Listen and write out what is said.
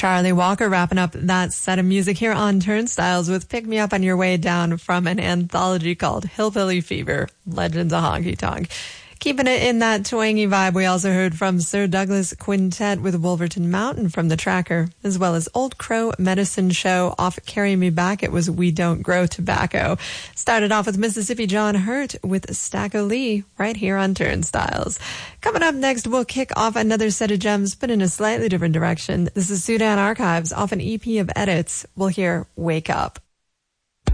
Charlie Walker wrapping up that set of music here on Turnstiles with Pick Me Up on Your Way Down from an anthology called Hillbilly Fever, Legends of Honky Tonk. Keeping it in that twangy vibe, we also heard from Sir Douglas Quintet with Wolverton Mountain from the Tracker, as well as Old Crow Medicine Show off Carry Me Back. It was We Don't Grow Tobacco. Started off with Mississippi John Hurt with Stacko Lee right here on Turnstiles. Coming up next, we'll kick off another set of gems, but in a slightly different direction. This is Sudan Archives off an EP of edits. We'll hear Wake Up.